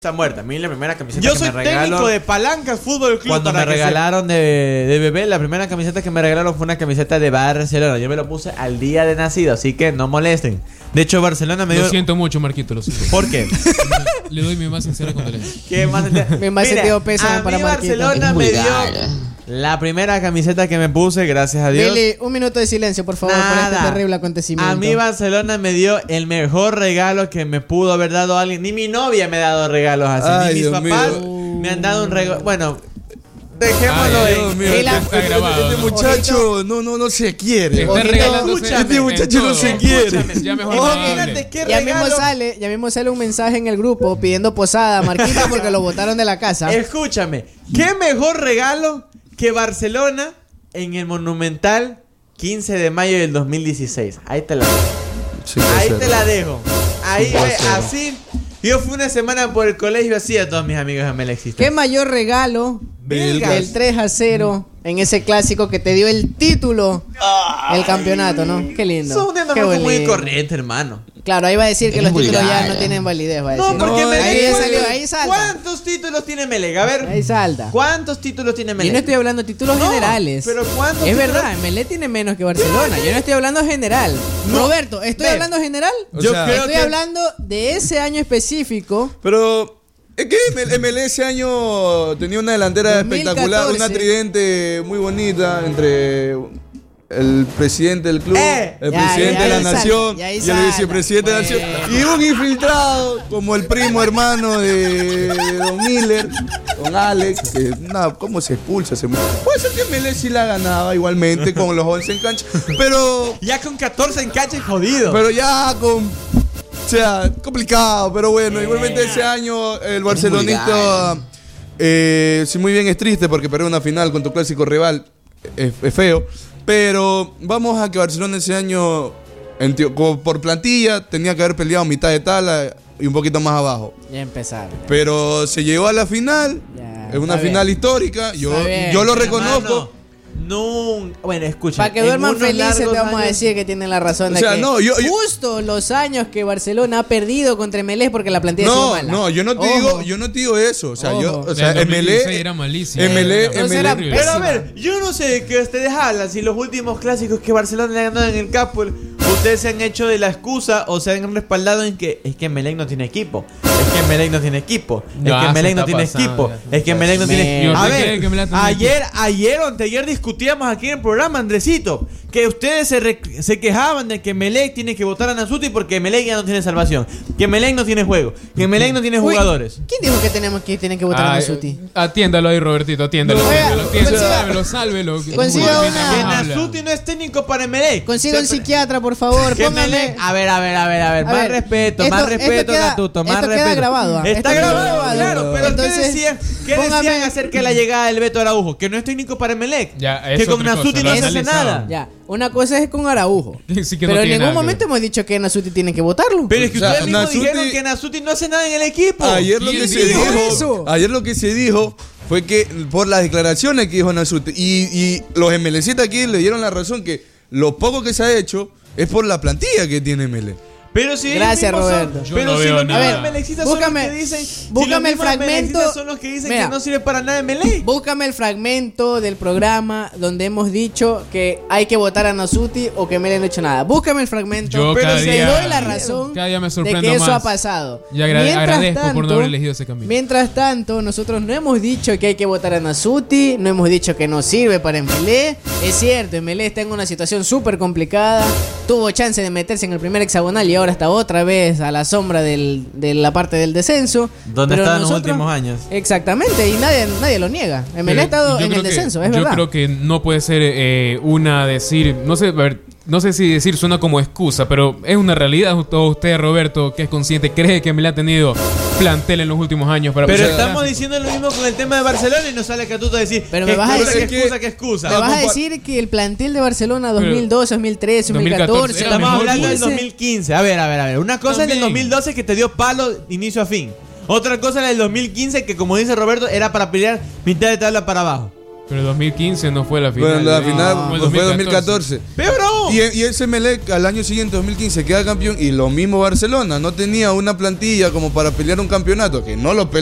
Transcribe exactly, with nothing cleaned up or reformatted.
Está muerta. A mí la primera camiseta Yo que soy me regalaron, técnico de Palancas Fútbol Club. cuando me regalaron de, de bebé, la primera camiseta que me regalaron fue una camiseta de Barcelona. Yo me lo puse al día de nacido, así que no molesten. De hecho, Barcelona me dio... Lo siento mucho, Marquito, lo siento. ¿Por qué? Le doy mi más sincera condolencia. ¿Qué más? Mi más sentido pésame para Marquito. Barcelona me dio la primera camiseta que me puse, gracias a Dios. Billy, un minuto de silencio, por favor, Nada. por este terrible acontecimiento. A mí Barcelona me dio el mejor regalo que me pudo haber dado alguien. Ni mi novia me ha dado regalos así. Ay, Ni mis Dios papás mío. me han dado un regalo. Bueno, dejémoslo Ay, en... Dios mío, Ela- este, este- grabado, este ¿no? muchacho no, no, no se quiere. Está Ojito, regalándose escúchame. Este en muchacho no todo. se quiere. Escúchame. Ya mejor no hable. Imagínate qué Ya mismo regalo... sale, ya mismo sale un mensaje en el grupo pidiendo posada a Marquito porque lo botaron de la casa. Escúchame, ¿qué mejor regalo que Barcelona en el Monumental quince de mayo del dos mil dieciséis? Ahí te la dejo. Sí, Ahí puede te ser. la dejo. Ahí Sí, puede ve, ser. así. Yo fui una semana por el colegio así a todos mis amigos de Melexistas. ¿Qué mayor regalo Belgas. del tres a cero en ese clásico que te dio el título, el campeonato, ¿no? Qué lindo. Son de Qué muy bonito. corriente, hermano. Claro, ahí va a decir que Es los títulos vulgar. ya no tienen validez, va a No, decir. porque No, Melec... ahí ya ¿cuántos- salió, ahí salta. ¿Cuántos títulos tiene Melec? A ver. Ahí salta. ¿Cuántos títulos tiene Yo Melec? no estoy hablando de títulos No, generales. pero ¿cuántos Es títulos? verdad, Melé tiene menos que Barcelona. Yo no estoy hablando general. No. Roberto, ¿estoy Ve. hablando general? O Yo sea, creo Estoy que... hablando de ese año específico. Pero es que M L ese año tenía una delantera dos mil espectacular, catorce. una tridente muy bonita entre el presidente del club, Eh, el ya, presidente ya, de la ahí salta, nación ya ahí y el salta. vicepresidente de la nación. Y un infiltrado como el primo hermano de, de Don Miller, Don Alex, que nada, ¿cómo se expulsa? Se muere. Puede ser que M L sí la ganaba igualmente con los once en cancha, pero, Ya con catorce en cancha es jodido. pero ya con... O sea, complicado, pero bueno, igualmente ese año el barcelonista, eh, sí, muy bien, es triste porque perder una final con tu clásico rival es, es feo, pero vamos a que Barcelona ese año, en teo- como por plantilla, tenía que haber peleado mitad de tabla y un poquito más abajo, Ya empezaron. pero se llegó a la final, Ya, es una está final bien. histórica, yo, Está bien, yo lo pero, reconozco. Nunca. Bueno, escucha. Para que duerman felices te vamos a decir que tienen la razón O de sea, que no, yo- yo- justo los años que Barcelona ha perdido contra Melé porque la plantilla ha sido No, mala. no, yo no te Ojo. digo, yo no te digo eso, o sea, yo, Ojo. o sea, El dos mil M L dieciséis era malísimo. M L, Era- Entonces M L, era Pero a pésima. ver, yo no sé de qué ustedes hablan. Si los últimos clásicos que Barcelona le ganó en el campo, ustedes se han hecho de la excusa o se han respaldado en que es que Melec no tiene equipo. Es que Melec no tiene equipo. Es Ya, que se Melec no está tiene pasando, equipo. ya se Es que está Melec no tiene. pasando. A ¿Usted cree ver, que Melec tiene ayer, ayer o anteayer discutíamos aquí en el programa, Andresito, que ustedes se, re- se quejaban de que Melec tiene que votar a Nasuti porque Melec ya no tiene salvación. Que Melec no tiene juego. Que Melec no tiene Uy, jugadores. ¿Quién dijo que tenemos que tienen que votar a Ay, Nasuti? Atiéndalo ahí, Robertito, atiéndalo. No, atiéndalo, oiga, atiéndalo, consiga- sálvelo, sálvelo. consiga Por una- fin Que habla. Nasuti no es técnico para Melec. Consiga un Se- psiquiatra, por favor. Que Póngame. Melec- A ver, a ver, a ver, a ver. A más ver, respeto, esto- más esto respeto, queda- Gatuto, más esto queda respeto. grabado, ah. Está Esto queda grabado, grabado. claro. Pero Entonces, ¿qué decían, ¿qué póngame- decían acerca de la llegada del Beto Araujo? Que no es técnico para Melec. Ya, es que con otra cosa, Nasuti lo no se hace analizado. nada. Ya, una cosa es con Araujo. Sí, que no pero en tiene ningún nada que momento ver. hemos dicho que Nasuti tiene que votarlo. Pero es que O sea, ustedes mismos Nasuti- dijeron que Nasuti no hace nada en el equipo. Ayer lo ¿Quién que se dijo dijo, eso? ayer lo que se dijo fue que por las declaraciones que dijo Nasuti y, y los MLCistas aquí le dieron la razón que lo poco que se ha hecho es por la plantilla que tiene M L. Pero si ellos Gracias, mismos son- Roberto. Yo pero no si veo los nada. mismos A ver, Melexistas búscame- son los que dicen, si los búscame el mismos fragmento. Melexistas son los que dicen Mira. que no sirve para nada en Melec. Búscame el fragmento del programa donde hemos dicho que hay que votar a Nasuti o que Mele no ha hecho nada. Búscame el fragmento. Yo pero cada te día- doy la razón cada día me de sorprendo que eso más. ha pasado. Y agra- agradezco por no haber elegido ese camino. Mientras tanto, nosotros no hemos dicho que hay que votar a Nasuti, no hemos dicho que no sirve para Emelé. Es cierto, Emelé está en una situación súper complicada. Tuvo chance de meterse en el primer hexagonal y ahora está otra vez a la sombra del- de la parte del descenso. Donde Pero estaba en los nosotros- últimos años. Exactamente, y nadie, nadie lo niega. Emelé Pero ha estado yo en creo el que- descenso, es yo verdad. creo que no puede ser eh, una decir, no sé, a ver, no sé si decir suena como excusa, pero es una realidad. Todo usted, Roberto, que es consciente, cree que me le ha tenido plantel en los últimos años para Pero pasar estamos gráfico. diciendo lo mismo con el tema de Barcelona y nos sale Catuto a decir Pero que me vas a excusa, decir que que- excusa, que excusa. ¿Me vas a compa- decir que el plantel de Barcelona Pero- dos mil doce, dos mil trece, dos mil catorce, dos mil catorce era Estamos mejor, hablando del pues. dos mil quince. A ver, a ver, a ver. Una cosa es del También. dos mil doce que te dio palo de inicio a fin. Otra cosa es la del dos mil quince que, como dice Roberto, era para pelear mitad de tabla para abajo. Pero el dos mil quince no fue la final. Bueno, la ¿eh? final Fue el pues, fue dos mil catorce. ¡Peor aún! Y, y ese Emelec al año siguiente, dos mil quince, queda campeón. Y lo mismo Barcelona. No tenía una plantilla como para pelear un campeonato, que no lo peleó.